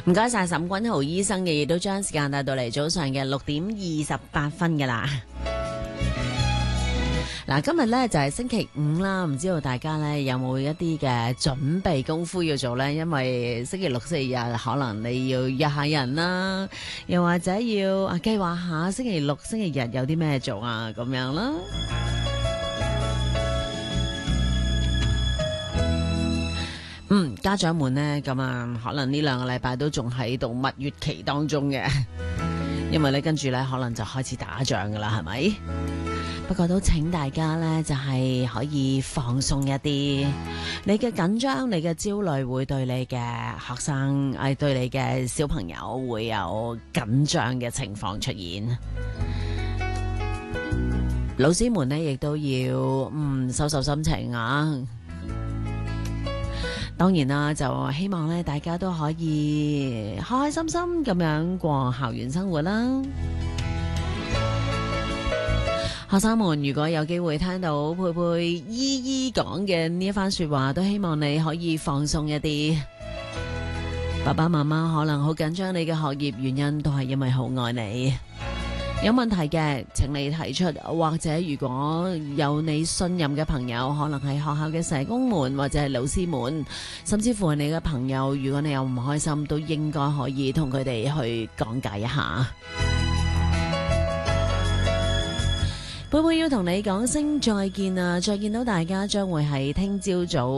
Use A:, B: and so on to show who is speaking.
A: 唔該晒沈君豪醫生嘅，亦都將時間帶到嚟早上嘅6:28噶啦。嗱，今日咧就係星期五啦，唔知道大家咧有冇一啲嘅準備功夫要做呢？因為星期六、星期日可能你要約下人啦，又或者要計劃下星期六、星期日有啲咩做啊，咁樣啦。家長們呢，咁啊，可能呢2個禮拜都仲喺度蜜月期當中嘅，因為咧跟住咧可能就開始打仗噶啦，係咪？不過都請大家咧就係可以放鬆一啲，你嘅緊張、你嘅焦慮會對你嘅學生、對你嘅小朋友會有緊張嘅情況出現。老師們呢亦都要收拾心情啊！當然啦，就希望咧大家都可以開開心心咁樣過校園生活啦。學生們，如果有機會聽到佩佩姨姨講嘅呢一番說話，都希望你可以放鬆一啲。爸爸媽媽可能好緊張你嘅學業，原因都係因為好愛你。有問題嘅，請你提出，或者如果有你信任嘅朋友，可能係學校嘅社工們，或者係老師們，甚至乎係你嘅朋友，如果你有唔開心，都應該可以同佢哋去講解一下。貝貝要同你講聲再見啊！再見到大家將會係聽朝早